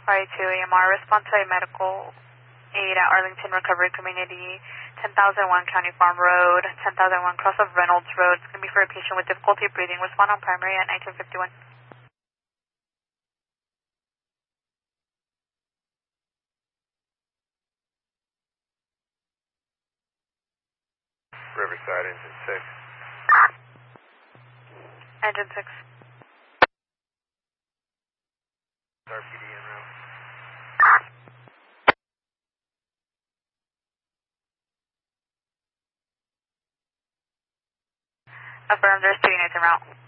Fire 2 AMR, respond to a medical aid at Arlington Recovery Community, 10,001 County Farm Road, 10,001 cross of Reynolds Road. It's going to be for a patient with difficulty breathing. Respond on primary at 1951. Riverside, engine 6. Engine 6. RPD en route. Affirmed, there's 2 units en route.